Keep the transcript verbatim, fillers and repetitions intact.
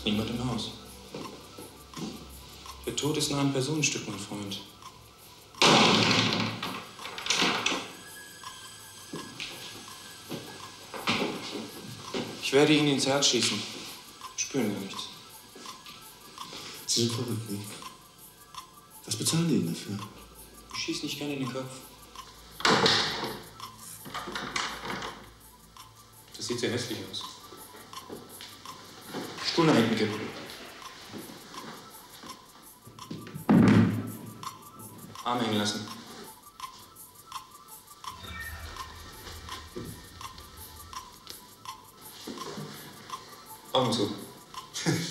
Niemand im Haus. Der Tod ist nah ein Personenstück, mein Freund. Ich werde Ihnen ins Herz schießen. Spüren wir nichts. Sie sind verrückt, nicht? Was bezahlen die Ihnen dafür? Ich schieße nicht gerne in den Kopf. Das sieht sehr hässlich aus. Stuhl nach hinten kippen. Arme hängen lassen. Augen zu.